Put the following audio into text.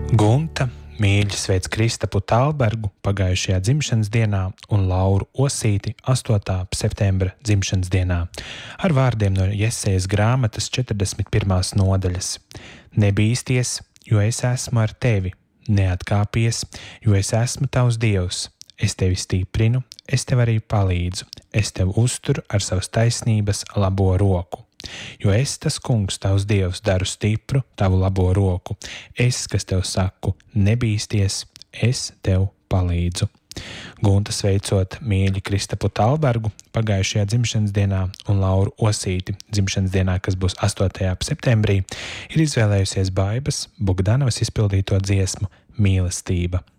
Gunta mīļi sveic Kristapu Talbergu pagājušajā dzimšanas dienā un Lauru Osīti 8. septembra dzimšanas dienā ar vārdiem no Jesejas grāmatas 41. nodaļas. Nebīsties, jo es esmu ar tevi, neatkāpies, jo es esmu tavs Dievs. Es tevi stiprinu, es tev arī palīdzu, es tev uzturu ar savas taisnības labo roku. Jo es, tas kungs, tavs Dievs, daru stipru tavu labo roku. Es, kas tev saku, nebīsties, es tev palīdzu. Gunta sveicot mīļi Kristapu Talbergu pagājušajā dzimšanas dienā un Lauru Osīti dzimšanas dienā, kas būs 8. septembrī, ir izvēlējusies Baibas Bogdanovas izpildīto dziesmu Mīlestība.